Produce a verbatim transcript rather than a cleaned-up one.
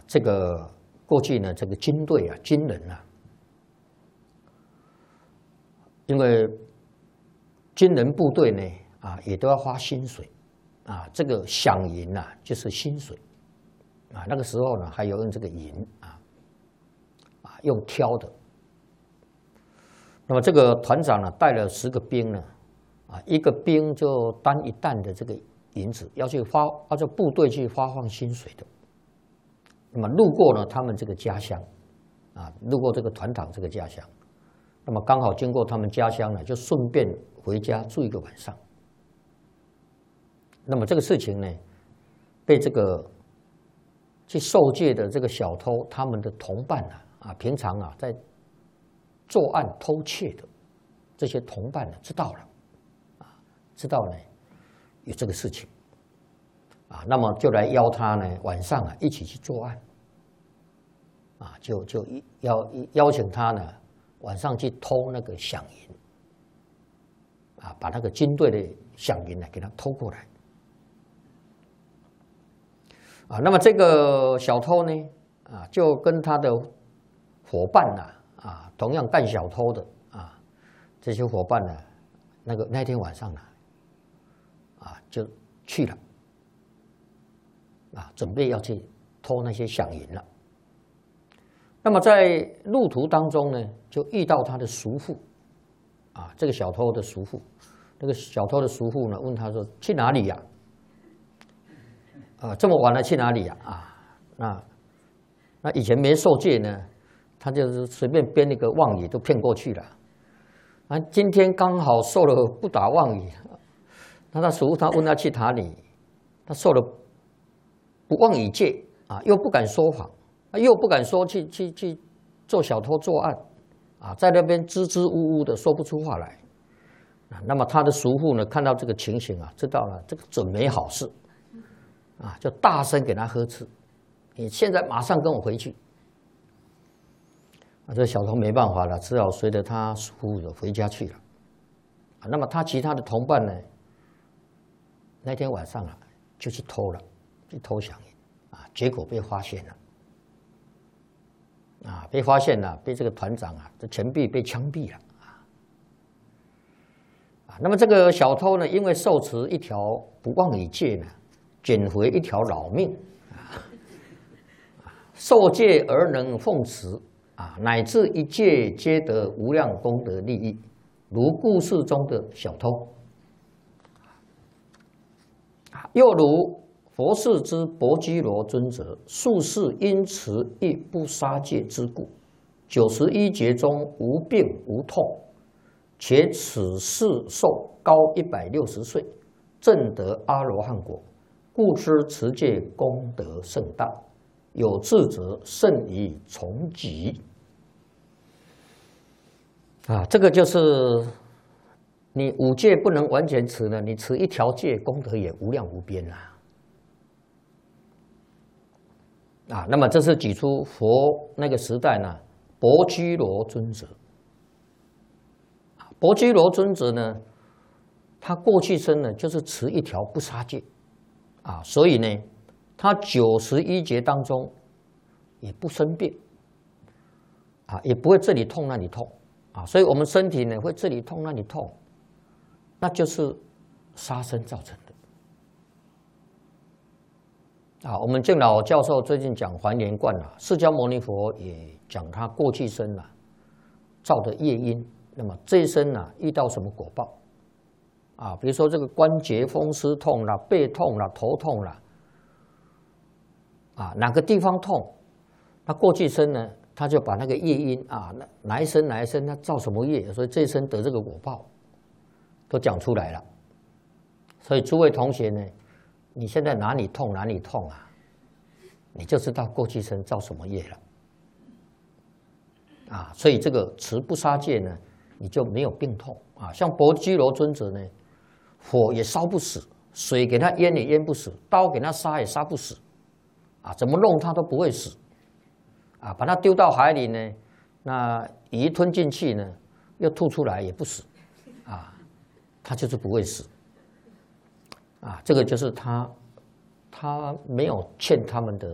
这个过去呢，这个军队啊，军人啊，因为军人部队呢，啊，也都要花薪水，啊，这个饷银呐，就是薪水，啊，那个时候呢，还有用这个银啊，啊，用挑的。那么这个团长呢，带了十个兵呢，啊，一个兵就担一担的这个银子，要去发，要叫部队去发放薪水的。那么路过呢，他们这个家乡，啊，路过这个团长这个家乡，那么刚好经过他们家乡呢，就顺便回家住一个晚上。那么这个事情呢，被这个去受戒的这个小偷他们的同伴啊，啊，平常啊在作案偷窃的这些同伴呢知道了，啊，知道呢有这个事情，啊，那么就来邀他呢晚上啊一起去作案，啊，就就邀邀请他呢晚上去偷那个饷银，啊，把那个军队的饷银呢给他偷过来。啊，那么这个小偷呢，啊，就跟他的伙伴呐，啊，同样干小偷的啊，这些伙伴呢，那个那天晚上呢，啊，就去了，啊，准备要去偷那些饷银了。那么在路途当中呢，就遇到他的叔父，啊，这个小偷的叔父，那个小偷的叔父呢，问他说：“去哪里呀？”啊，这么晚了去哪里呀？啊，那那以前没受戒呢，他就是随便编一个妄语都骗过去了。啊，今天刚好受了不打妄语，那他叔父他问他去哪里，他受了不妄语戒啊，又不敢说谎，又不敢说去去去做小偷作案，啊，在那边支支吾吾的说不出话来。啊，那么他的叔父呢，看到这个情形啊，知道了这个准没好事。啊，就大声给他呵斥，你现在马上跟我回去。啊，这小偷没办法了，只好随着他叔父回家去了。啊，那么他其他的同伴呢，那天晚上啊，就去偷了，去偷饷银，啊，结果被发现了。啊，被发现了，被这个团长啊，这钱币被枪毙了。啊，那么这个小偷呢，因为受持一条不妄语戒呢，捡回一条老命，啊，受戒而能奉持，啊，乃至一戒皆得无量功德利益，如故事中的小偷。又如佛世之薄居罗尊者，术士因持一不杀戒之故，九十一劫中无病无痛，且此世寿高一百六十岁，证得阿罗汉果。故知持戒功德甚大，有智者甚以从己。啊，这个就是你五戒不能完全持呢，你持一条戒，功德也无量无边啦。啊，那么这是举出佛那个时代呢，薄居罗尊者。薄居罗尊者呢，他过去生呢就是持一条不杀戒。啊，所以呢，他九十一劫当中也不生病，啊，也不会这里痛那里痛，啊，所以我们身体呢会这里痛那里痛，那就是杀生造成的。啊，我们净老教授最近讲还原观啊，释迦牟尼佛也讲他过去生啊造的业因，那么这一生啊遇到什么果报？啊，比如说这个关节风湿痛啦、背痛啦、头痛啦，啊，哪个地方痛，那过去生呢，他就把那个业因啊，哪一生哪一生他造什么业，所以这一生得这个果报，都讲出来了。所以诸位同学呢，你现在哪里痛哪里痛啊，你就知道过去生造什么业了。啊，所以这个持不杀戒呢，你就没有病痛啊。像薄居罗尊者呢，火也烧不死，水给他淹也淹不死，刀给他杀也杀不死，啊，怎么弄他都不会死，啊，把他丢到海里呢，那鱼吞进去呢，又吐出来也不死，啊，他就是不会死，啊，这个就是他，他没有欠他们的。